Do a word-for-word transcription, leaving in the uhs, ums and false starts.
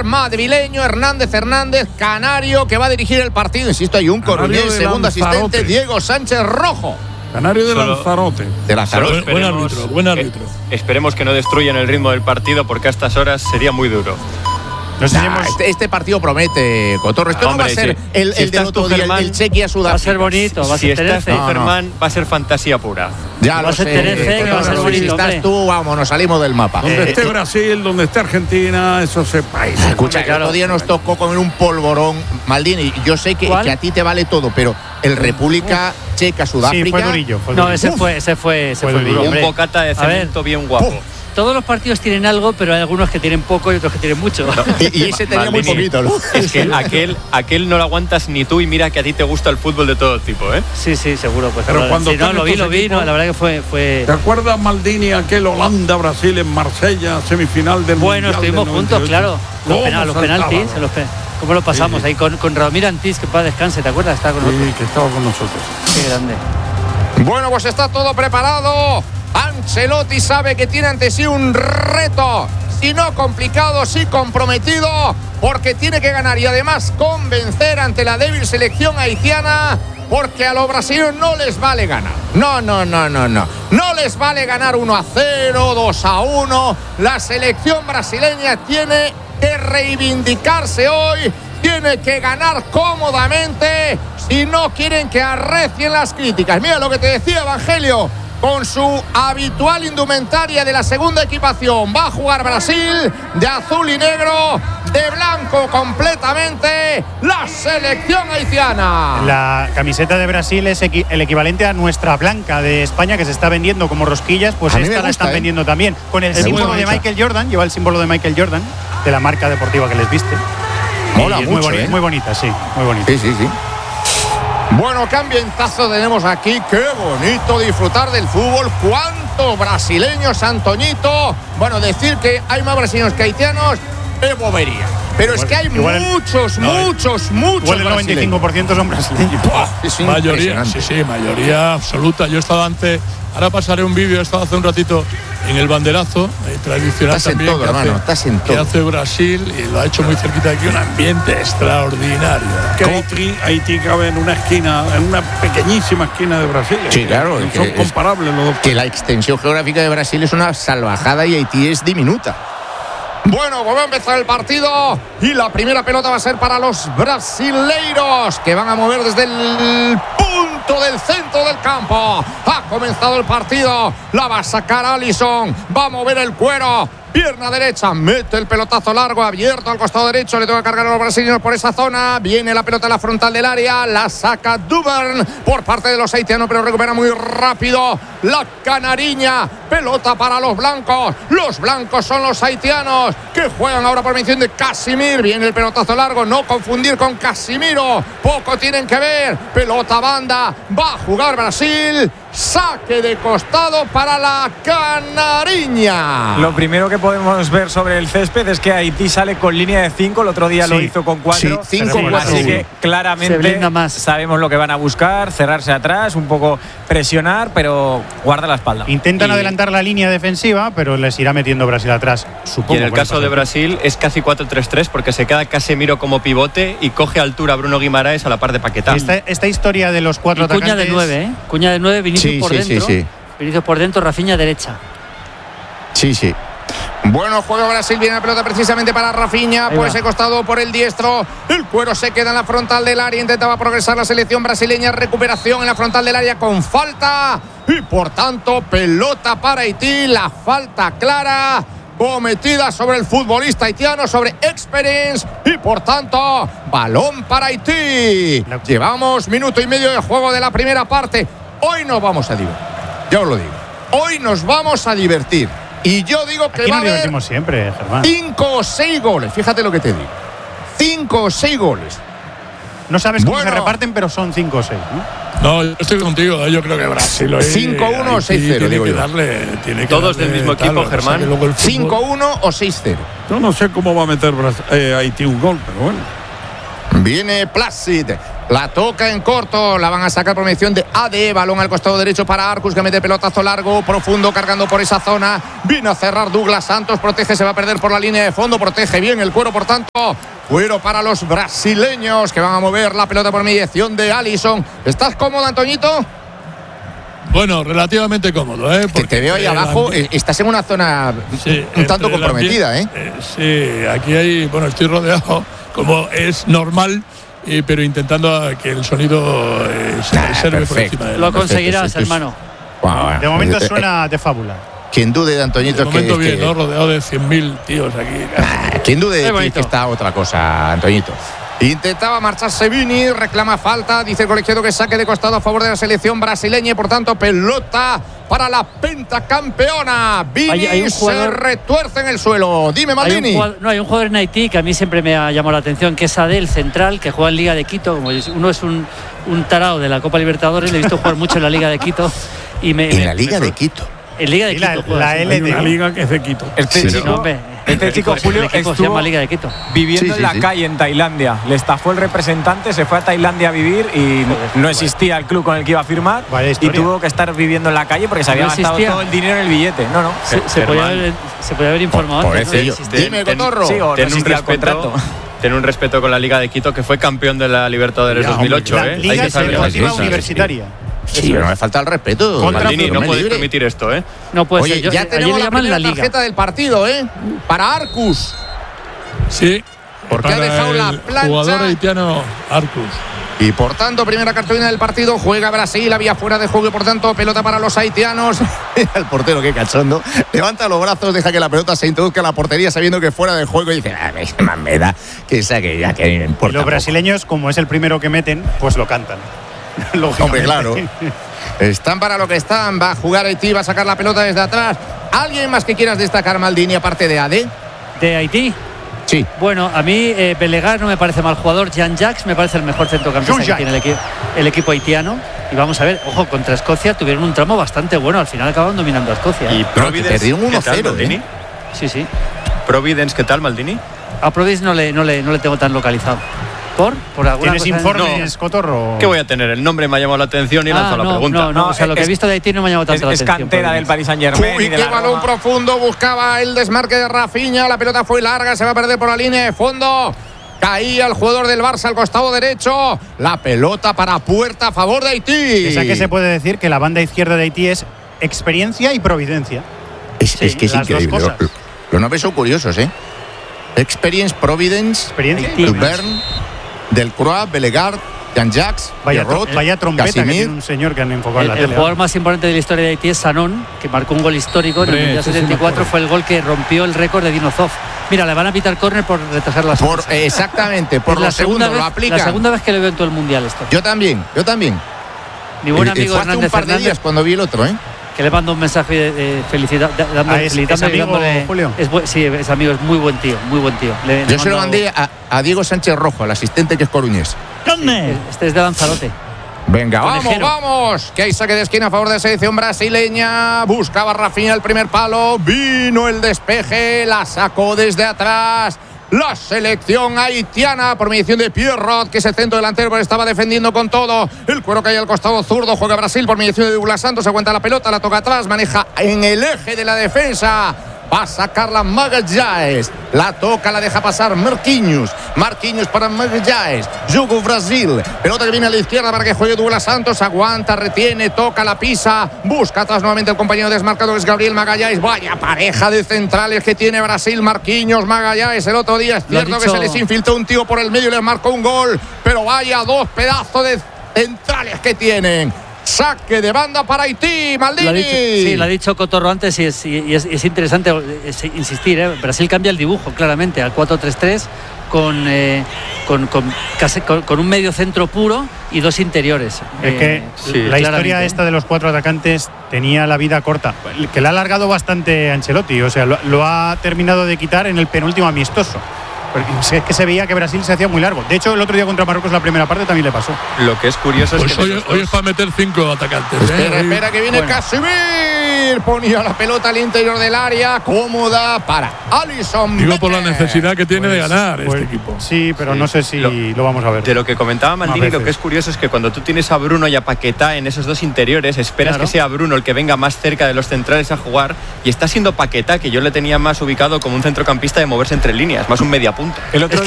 madrileño Hernández Hernández, canario, que va a dirigir el partido. Insisto, hay un coronel, segundo asistente, Diego Sánchez Rojo. Canario de Lanzarote. De Lanzarote. Buen árbitro, buen árbitro. Eh, esperemos que no destruyan el ritmo del partido, porque a estas horas sería muy duro. Nos nah, este, este partido promete, Cotorro. Esto ah, no hombre, va a ser sí. el, si el del otro día, el, el Chequia-Sudáfrica. Va a ser bonito, va a si ser estás tú, Germán, no. va a ser fantasía pura. Ya va lo a ser sé. Tenerife, que va a ser bonito, si estás hombre. tú, vamos, nos salimos del mapa. Donde eh, esté eh, Brasil, donde esté Argentina, eso se país. Escucha, hombre, claro. El otro día nos tocó comer un polvorón, Maldini. Yo sé que, que a ti te vale todo, pero el República Uf. Checa, Sudáfrica. Sí, fue durillo. Fue no, durillo. ese fue, ese fue, ese fue, fue duro. Un bocata de cemento bien guapo. Uf. Todos los partidos tienen algo, pero hay algunos que tienen poco y otros que tienen mucho. No, y, y ese tenía Maldini, muy poquito, ¿no? Es que aquel, aquel no lo aguantas ni tú, y mira que a ti te gusta el fútbol de todo tipo, ¿eh? Sí, sí, seguro. Pues pero cuando si no, lo vi, lo vi, equipos, no, la verdad que fue, fue... ¿Te acuerdas, Maldini, aquel Holanda-Brasil en Marsella, semifinal del bueno, Mundial? Bueno, estuvimos juntos, claro. Los, penal, los penaltis, los pe ¿cómo lo pasamos? Sí. Ahí con, con Ramiro Antís, que para descanse, ¿te acuerdas? Estaba con sí, nosotros. que estaba con nosotros. Qué grande. Bueno, pues está todo preparado. Ancelotti sabe que tiene ante sí un reto, si no complicado, sí comprometido, porque tiene que ganar y además convencer ante la débil selección haitiana, porque a los brasileños no les vale ganar. No, no, no, no, no. No les vale ganar uno a cero, dos a uno. La selección brasileña tiene que reivindicarse hoy, tiene que ganar cómodamente si no quieren que arrecien las críticas. Mira lo que te decía Evangelio. Con su habitual indumentaria de la segunda equipación va a jugar Brasil de azul y negro, de blanco completamente la selección haitiana. La camiseta de Brasil es equi el equivalente a nuestra blanca de España, que se está vendiendo como rosquillas, pues esta gusta, la están ¿eh? vendiendo también con el es símbolo de Michael Jordan, lleva el símbolo de Michael Jordan de la marca deportiva que les viste. Mola y es mucho, muy, boni ¿eh? muy bonita, sí, muy bonita. Sí, sí, sí. Bueno, qué ambientazo tenemos aquí, qué bonito disfrutar del fútbol, cuántos brasileños, Antoñito. Bueno, decir que hay más brasileños que haitianos es bobería, pero igual, es que hay muchos, el, no, muchos, muchos igual el noventa y cinco por ciento son brasileños. Es mayoría, sí, sí, mayoría absoluta. Yo he estado antes, ahora pasaré un vídeo, he estado hace un ratito en el banderazo, eh, tradicional estás también, en todo, que, hermano, hace, estás en todo. que hace Brasil, y lo ha hecho muy cerquita de aquí, un ambiente extraordinario. Que Haití, Haití cabe en una esquina, en una pequeñísima esquina de Brasil. Sí, claro. Que son comparables los dos. Que la extensión geográfica de Brasil es una salvajada y Haití es diminuta. Bueno, vuelve a empezar el partido y la primera pelota va a ser para los brasileiros, que van a mover desde el punto del centro del campo. Ha comenzado el partido, la va a sacar Alisson, va a mover el cuero. Pierna derecha, mete el pelotazo largo, abierto al costado derecho, le toca cargar a los brasileños por esa zona, viene la pelota a la frontal del área, la saca Duvern por parte de los haitianos, pero recupera muy rápido la canariña, pelota para los blancos, los blancos son los haitianos, que juegan ahora por mención de Casimir, viene el pelotazo largo, no confundir con Casimiro, poco tienen que ver, pelota banda, va a jugar Brasil, saque de costado para la canariña. Lo primero que podemos ver sobre el césped es que Haití sale con línea de cinco, el otro día sí, lo hizo con cuatro, sí, cinco, cuatro, así que claramente más. sabemos lo que van a buscar, cerrarse atrás, un poco presionar, pero guarda la espalda. Intentan y... adelantar la línea defensiva, pero les irá metiendo Brasil atrás, supongo. Y en el caso de Brasil es casi cuatro tres tres, porque se queda Casemiro como pivote y coge altura Bruno Guimaraes a la par de Paquetá. Esta, esta historia de los cuatro y Cuña atacantes... de nueve, ¿eh? Cuña de nueve, Vinicius sí, por sí, dentro. Sí, sí. Vinicius por dentro, Rafinha derecha. Sí, sí. Bueno, juega Brasil, viene la pelota precisamente para Rafinha, por ese costado, por el diestro, el cuero se queda en la frontal del área, intentaba progresar la selección brasileña, recuperación en la frontal del área con falta, y por tanto pelota para Haití, la falta clara cometida sobre el futbolista haitiano, sobre Experience, y por tanto balón para Haití. Llevamos minuto y medio de juego de la primera parte, hoy nos vamos a divertir, yo os lo digo, hoy nos vamos a divertir. Y yo digo que Aquí va a nos haber siempre, Germán. cinco o seis goles. Fíjate lo que te digo. Cinco o seis goles. No sabes cómo bueno, se reparten, pero son cinco o seis, ¿no? No, yo estoy contigo. Yo creo que Brasil hoy cinco uno o seis cero, digo que yo. Darle, tiene que Todos darle del mismo tal, equipo, Germán. cinco uno o seis cero. Yo no sé cómo va a meter eh, Haití un gol, pero bueno. Viene Placid. La toca en corto, la van a sacar por medición de A D. Balón al costado derecho para Arcus, que mete pelotazo largo, profundo, cargando por esa zona. Viene a cerrar Douglas Santos, protege, se va a perder por la línea de fondo, protege bien el cuero, por tanto, cuero para los brasileños, que van a mover la pelota por mediación de Alisson. ¿Estás cómodo, Antoñito? Bueno, relativamente cómodo, ¿eh? Porque te veo ahí abajo, ambi- estás en una zona sí, un tanto comprometida, ambi- ¿eh? ¿eh? Sí, aquí hay, bueno, estoy rodeado, como es normal. Y, pero intentando que el sonido eh, se nah, reserve perfecto. Por encima de él. Lo conseguirás, hermano. Wow, de momento eh, suena de fábula. Quien dude de Antoñito de momento que, bien, que... ¿no? Rodeado de cien mil tíos aquí. Nah, quien dude de ti que está otra cosa, Antoñito. Intentaba marcharse Vini, reclama falta, dice el colegiado que saque de costado a favor de la selección brasileña y por tanto pelota para la pentacampeona. Vini hay, hay jugador, se retuerce en el suelo. Dime, Maldini. Hay jugador, no, hay un jugador en Haití que a mí siempre me ha llamado la atención, que es Adel, central, que juega en Liga de Quito. Como uno es un, un tarao de la Copa Libertadores, le he visto jugar mucho en la Liga de Quito. Y me, en me, la Liga me, de Quito. En Liga de Quito. La, juega, la L D. Una liga que es de Quito. Este sí, chico, no, hombre, este chico Julio equipo se llama Liga de Quito. Viviendo sí, sí, en la sí. calle en Tailandia. Le estafó el representante, se fue a Tailandia a vivir y joder, no existía el club con el que iba a firmar y tuvo que estar viviendo en la calle porque se había no gastado todo el dinero en el billete. No, no. Se, se, podía, haber, se podía haber informado por, por antes. ¿no? Dime, Cotorro. Sí, o ten no un respeto. Ten un respeto con la Liga de Quito, que fue campeón de la Libertadores ya, dos mil ocho. La ¿eh? Liga Deportiva Universitaria. Sí, pero no me falta el respeto. Maldini, no puedes permitir esto, ¿eh? No puede Oye, ser. Yo, ya tenemos la primera la tarjeta del partido, ¿eh? Para Arcus. Sí. Porque ha dejado la plancha. Jugador haitiano Arcus. Y por tanto, primera cartulina del partido, juega Brasil, había fuera de juego y por tanto, pelota para los haitianos. El portero, qué cachondo, levanta los brazos, deja que la pelota se introduzca en la portería sabiendo que fuera de juego y dice, ah, más me da que saque ya, que me importa. Y los brasileños, como es el primero que meten, pues lo cantan. Hombre, claro. Están para lo que están, va a jugar Haití, va a sacar la pelota desde atrás. ¿Alguien más que quieras destacar, Maldini, aparte de A D? ¿De Haití? Sí. Bueno, a mí eh, Belegar no me parece mal jugador. Jean-Jacques me parece el mejor centrocampista que tiene el, equi el equipo haitiano. Y vamos a ver, ojo, contra Escocia tuvieron un tramo bastante bueno. Al final acabaron dominando a Escocia. ¿Y ¿eh? Providence? Te uno cero, Maldini? ¿eh? Sí, sí. ¿Providence qué tal, Maldini? A Providence no le, no le, no le tengo tan localizado. ¿Por? ¿Por alguna ¿Tienes cosa? informes, No. Cotorro? ¿Qué voy a tener? El nombre me ha llamado la atención y he lanzado ah, no, la pregunta. No, no, no, o sea, lo que es, he visto de Haití no me ha llamado tanto la es atención. Es cantera del Paris Saint-Germain. Uy, y qué balón Roma. Profundo, buscaba el desmarque de Rafinha, la pelota fue larga, se va a perder por la línea de fondo. Caía el jugador del Barça al costado derecho. La pelota para puerta a favor de Haití. Esa que se puede decir que la banda izquierda de Haití es experiencia y providencia. Es, sí, es que es increíble. Los, los nombres son curiosos, ¿eh? Experience, Providence, experiencia, Duvern, Delcroix, Belegar, Jean-Jacques, vaya, Pierrot, vaya trompeta Casimir. Que tiene un señor que han enfocado el, en la el tele. jugador más importante de la historia de Haití es Sanon, que marcó un gol histórico en el Mundial setenta y cuatro. Fue el gol que rompió el récord de Dino Zoff. Mira, le van a pitar córner por retrasar las por, Exactamente, por los segundos lo aplican. La segunda vez que lo veo en todo el Mundial esto. Yo también, yo también. Mi buen amigo eh, fue hace Hernández un par de Hernández, días cuando vi el otro, ¿eh? que le mando un mensaje de, de felicidad, de, dando, ah, es, es amigo, dándole, Julio. Es, sí, es amigo, es muy buen tío, muy buen tío. Le, Yo le se lo mando, mandé a, a Diego Sánchez Rojo, el asistente que es coruñés. ¿Dónde? Este es de Lanzarote. Venga, Conejero. vamos, vamos. Que hay saque de esquina a favor de la selección brasileña. Buscaba Rafinha el primer palo. Vino el despeje. La sacó desde atrás. La selección haitiana por mediación de Pierrot, que es el centro delantero, pero estaba defendiendo con todo. El cuero cae al costado zurdo. Juega Brasil por mediación de Douglas Santos. Aguanta la pelota, la toca atrás. Maneja en el eje de la defensa. Va a sacarla Magalhães. La toca, la deja pasar Marquinhos. Marquinhos para Magalhães. Jugo Brasil. Pelota que viene a la izquierda para que juegue Douglas Santos. Aguanta, retiene, toca, la pisa. Busca atrás nuevamente el compañero desmarcador, es Gabriel Magalhães. Vaya pareja de centrales que tiene Brasil. Marquinhos, Magalhães. El otro día es cierto que se les infiltró un tío por el medio y les marcó un gol. Pero vaya dos pedazos de centrales que tienen. Saque de banda para Haití, Maldini. Lo dicho, sí, lo ha dicho Cotorro antes y es, y es, es interesante es, insistir. ¿eh? Brasil cambia el dibujo claramente al cuatro tres tres con, eh, con, con, casi, con, con un medio centro puro y dos interiores. Es que eh, sí, la historia esta de los cuatro atacantes tenía la vida corta, que la ha alargado bastante Ancelotti. O sea, lo, lo ha terminado de quitar en el penúltimo amistoso. Es que se veía que Brasil se hacía muy largo. De hecho, el otro día contra Marruecos, la primera parte también le pasó. Lo que es curioso pues es que. Hoy, hoy dos... es para meter cinco atacantes. Espera, ¿eh? espera, que viene bueno. Casemiro. Ponía la pelota al interior del área, cómoda para Alisson. Digo por la necesidad que tiene pues, de ganar pues, este equipo. Sí, pero sí. no sé si lo, lo vamos a ver. De lo que comentaba Maldini, lo que es curioso es que cuando tú tienes a Bruno y a Paquetá en esos dos interiores, esperas claro. que sea Bruno el que venga más cerca de los centrales a jugar, y está siendo Paquetá, que yo le tenía más ubicado como un centrocampista de moverse entre líneas, más un mediapunta. El otro